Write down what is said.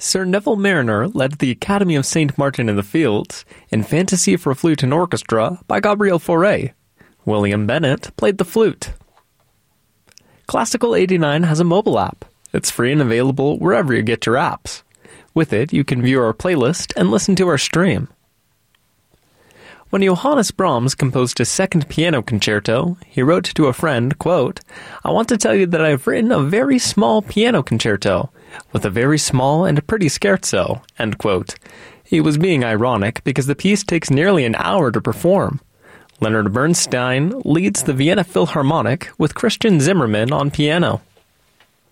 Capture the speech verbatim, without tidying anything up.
Sir Neville Mariner led the Academy of Saint Martin in the Fields in Fantasy for Flute and Orchestra by Gabriel Fauré. William Bennett played the flute. Classical eighty-nine has a mobile app. It's free and available wherever you get your apps. With it, you can view our playlist and listen to our stream. When Johannes Brahms composed his second piano concerto, he wrote to a friend, quote, "I want to tell you that I have written a very small piano concerto, with a very small and pretty scherzo," end quote. He was being ironic because the piece takes nearly an hour to perform. Leonard Bernstein leads the Vienna Philharmonic with Christian Zimmermann on piano.